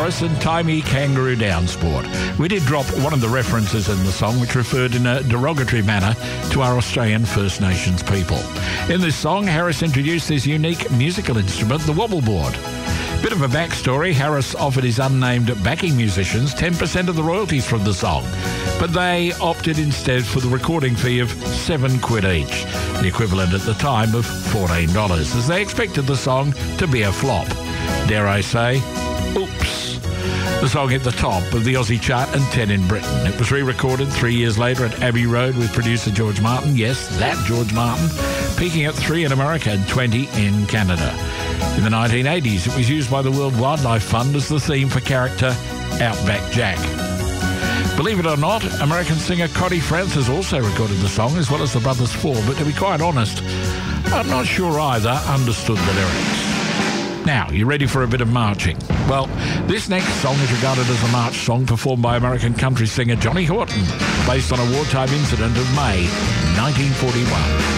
Harris and Timey Kangaroo Down Sport. We did drop one of the references in the song which referred in a derogatory manner to our Australian First Nations people. In this song, Harris introduced his unique musical instrument, the wobble board. Bit of a backstory, Harris offered his unnamed backing musicians 10% of the royalties from the song, but they opted instead for the recording fee of £7 each, the equivalent at the time of $14, as they expected the song to be a flop. Dare I say, oops. The song hit the top of the Aussie chart and 10 in Britain. It was re-recorded 3 years later at Abbey Road with producer George Martin, yes, that George Martin, peaking at 3 in America and 20 in Canada. In the 1980s, it was used by the World Wildlife Fund as the theme for character Outback Jack. Believe it or not, American singer Connie Francis also recorded the song, as well as the Brothers Four, but to be quite honest, I'm not sure either understood the lyrics. Now, you ready for a bit of marching? Well, this next song is regarded as a march song performed by American country singer Johnny Horton, based on a wartime incident of May 1941.